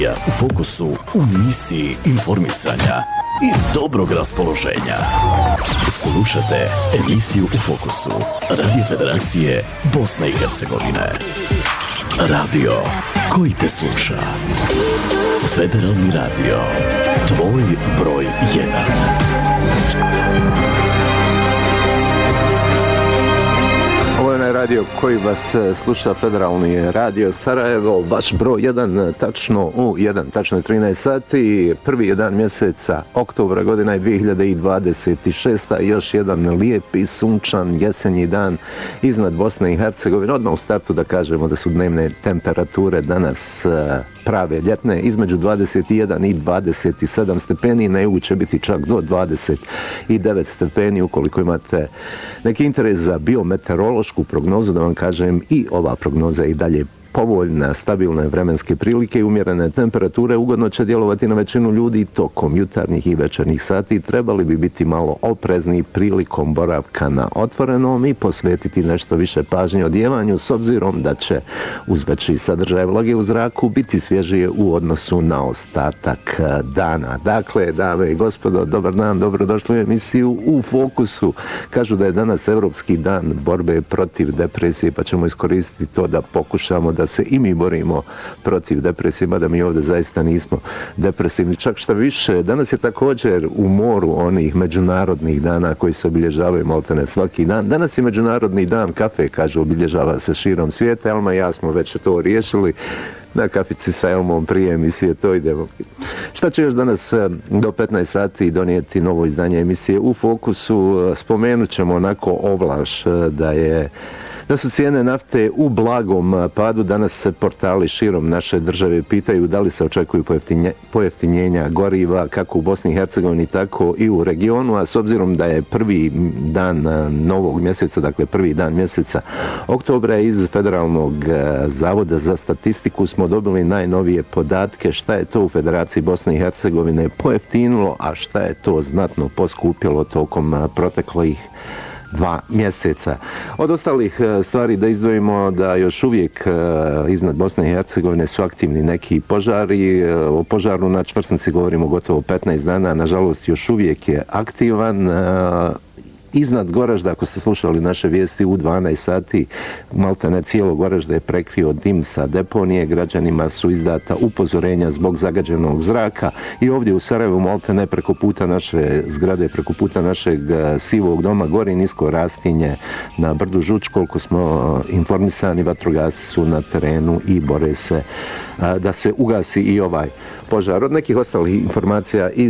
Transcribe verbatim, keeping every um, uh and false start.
U fokusu, u misiji informisanja i dobrog raspoloženja. Slušate emisiju U fokusu Radio Federacije Bosne i Hercegovine. Radio koji te sluša. Federalni radio. Tvoj broj jedan. Ovo je onaj radio koji vas sluša, Federalni radio Sarajevo, vaš broj jedan, tačno u jedan, tačno trinaest sati, prvi jedan mjeseca oktobra, godina je dvije hiljade dvadeset šesta, još jedan lijepi, sunčan, jesenji dan iznad Bosne i Hercegovine. Odmah u startu da kažemo da su dnevne temperature danas prave ljetne, između dvadeset jedan i dvadeset sedam stepeni, na jugu će biti čak do dvadeset devet stepeni. Ukoliko imate neki interes za biometeorološku prognozu, da vam kažem, i ova prognoza je i dalje povoljna, stabilne vremenske prilike i umjerene temperature ugodno će djelovati na većinu ljudi tokom jutarnjih i večernjih sati. Trebali bi biti malo oprezni prilikom boravka na otvorenom i posvetiti nešto više pažnje odjevanju, s obzirom da će uz veći sadržaj vlage u zraku biti svježije u odnosu na ostatak dana. Dakle, dame i gospodo, dobar dan, dobrodošli u emisiju U fokusu. Kažu da je danas Europski dan borbe protiv depresije, pa ćemo iskoristiti to da pokušamo da da se i mi borimo protiv depresije, mada mi ovdje zaista nismo depresivni. Čak što više, danas je također u moru onih međunarodnih dana koji se obilježavaju maltene svaki dan. Danas je Međunarodni dan kafe, kažu, obilježava se širom svijeta. Elma i ja smo već to riješili. Na kafici sa Elmom prije emisije, to idemo. Šta će još danas do petnaest sati donijeti novo izdanje emisije U fokusu? Spomenut ćemo onako ovlaš da je da su cijene nafte u blagom padu. Danas se portali širom naše države pitaju da li se očekuju pojeftinjenja goriva kako u Bosni i Hercegovini, tako i u regionu, a s obzirom da je prvi dan novog mjeseca, dakle prvi dan mjeseca oktobra, iz Federalnog zavoda za statistiku smo dobili najnovije podatke šta je to u Federaciji Bosne i Hercegovine pojeftinilo, a šta je to znatno poskupilo tokom proteklih dva mjeseca. Od ostalih stvari da izdvojimo da još uvijek iznad Bosne i Hercegovine su aktivni neki požari. O požaru na Čvrsnici govorimo gotovo petnaest dana, nažalost još uvijek je aktivan. Iznad Goražda, ako ste slušali naše vijesti u dvanaest sati, maltene cijelo Goražda je prekrio dim sa deponije, građanima su izdata upozorenja zbog zagađenog zraka i ovdje u Sarajevu maltene preko puta naše zgrade, preko puta našeg sivog doma gori nisko rastinje na brdu Žuč. Koliko smo informisani, vatrogasci su na terenu i bore se da se ugasi i ovaj požar. Od nekih ostalih informacija iz